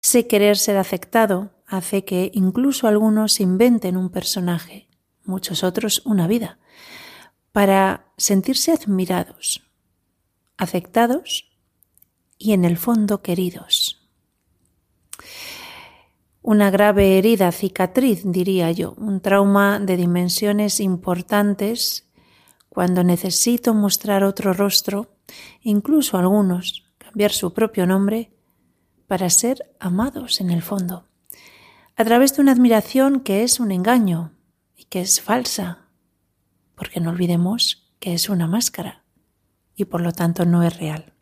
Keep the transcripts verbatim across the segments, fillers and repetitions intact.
Ese querer ser aceptado hace que incluso algunos inventen un personaje, muchos otros una vida, para sentirse admirados, aceptados y en el fondo queridos. Una grave herida, cicatriz, diría yo, un trauma de dimensiones importantes cuando necesito mostrar otro rostro, incluso algunos cambiar su propio nombre para ser amados en el fondo, a través de una admiración que es un engaño y que es falsa, porque no olvidemos que es una máscara y por lo tanto no es real.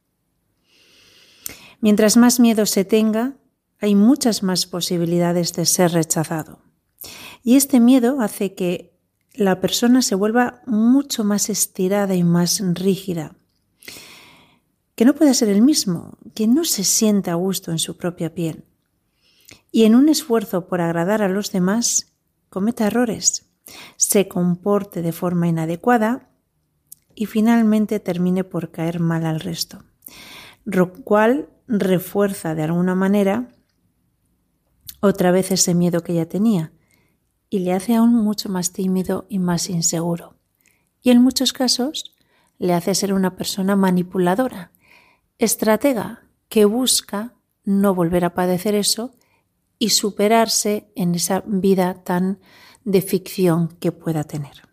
Mientras más miedo se tenga, hay muchas más posibilidades de ser rechazado. Y este miedo hace que la persona se vuelva mucho más estirada y más rígida, que no pueda ser el mismo, que no se sienta a gusto en su propia piel. Y en un esfuerzo por agradar a los demás, cometa errores, se comporte de forma inadecuada y finalmente termine por caer mal al resto, lo cual refuerza de alguna manera otra vez ese miedo que ya tenía y le hace aún mucho más tímido y más inseguro. Y en muchos casos le hace ser una persona manipuladora, estratega, que busca no volver a padecer eso y superarse en esa vida tan de ficción que pueda tener.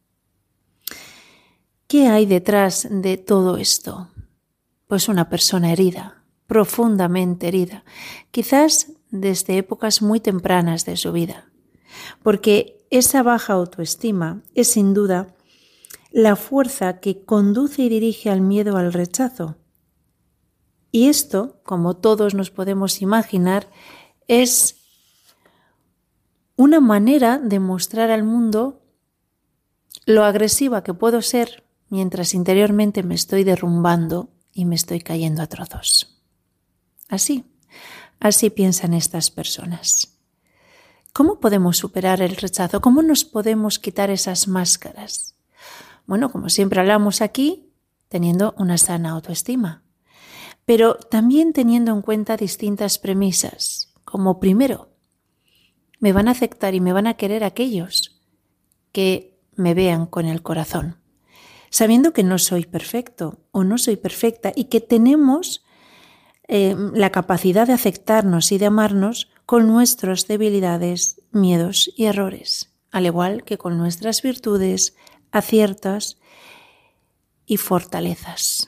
¿Qué hay detrás de todo esto? Pues una persona herida, profundamente herida, quizás desde épocas muy tempranas de su vida, porque esa baja autoestima es sin duda la fuerza que conduce y dirige al miedo al rechazo. Y esto, como todos nos podemos imaginar, es una manera de mostrar al mundo lo agresiva que puedo ser mientras interiormente me estoy derrumbando y me estoy cayendo a trozos. Así, así piensan estas personas. ¿Cómo podemos superar el rechazo? ¿Cómo nos podemos quitar esas máscaras? Bueno, como siempre hablamos aquí, teniendo una sana autoestima, pero también teniendo en cuenta distintas premisas, como primero, me van a aceptar y me van a querer aquellos que me vean con el corazón, sabiendo que no soy perfecto o no soy perfecta y que tenemos eh, la capacidad de aceptarnos y de amarnos con nuestras debilidades, miedos y errores, al igual que con nuestras virtudes, aciertos y fortalezas.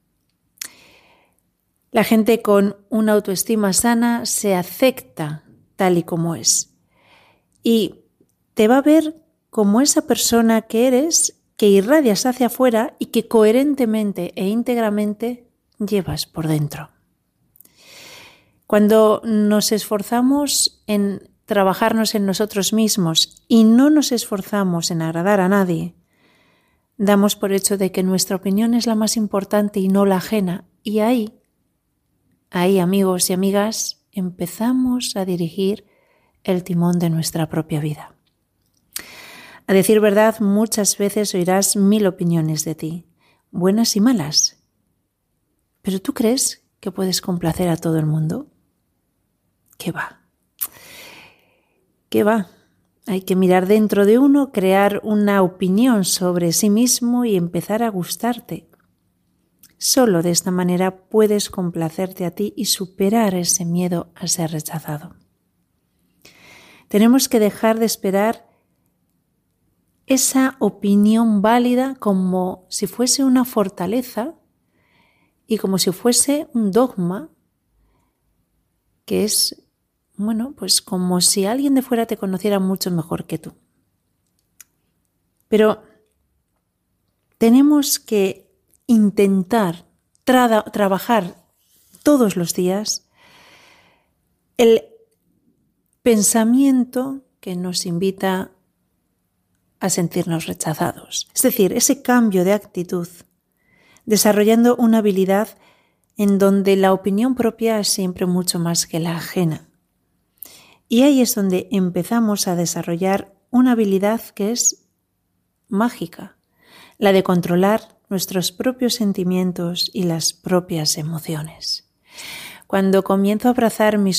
La gente con una autoestima sana se acepta tal y como es y te va a ver como esa persona que eres, que irradias hacia afuera y que coherentemente e íntegramente llevas por dentro. Cuando nos esforzamos en trabajarnos en nosotros mismos y no nos esforzamos en agradar a nadie, damos por hecho de que nuestra opinión es la más importante y no la ajena. Y ahí, ahí amigos y amigas, empezamos a dirigir el timón de nuestra propia vida. A decir verdad, muchas veces oirás mil opiniones de ti, buenas y malas. ¿Pero tú crees que puedes complacer a todo el mundo? ¿Qué va? ¿Qué va? Hay que mirar dentro de uno, crear una opinión sobre sí mismo y empezar a gustarte. Solo de esta manera puedes complacerte a ti y superar ese miedo a ser rechazado. Tenemos que dejar de esperar esa opinión válida como si fuese una fortaleza y como si fuese un dogma que es, bueno, pues como si alguien de fuera te conociera mucho mejor que tú. Pero tenemos que intentar tra- trabajar todos los días el pensamiento que nos invita a sentirnos rechazados. Es decir, ese cambio de actitud, desarrollando una habilidad en donde la opinión propia es siempre mucho más que la ajena. Y ahí es donde empezamos a desarrollar una habilidad que es mágica, la de controlar nuestros propios sentimientos y las propias emociones. cuando comienzo a abrazar mis